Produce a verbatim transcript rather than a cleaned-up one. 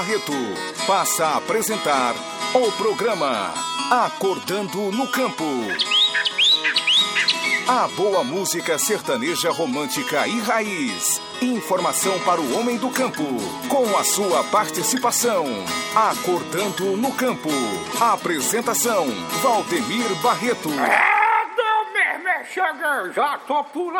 Barreto passa a apresentar o programa Acordando no Campo. A boa música sertaneja romântica e raiz. Informação para o homem do campo, com a sua participação. Acordando no Campo. Apresentação, Valdemir Barreto. É, deu mesmo, é cheguei, já tô por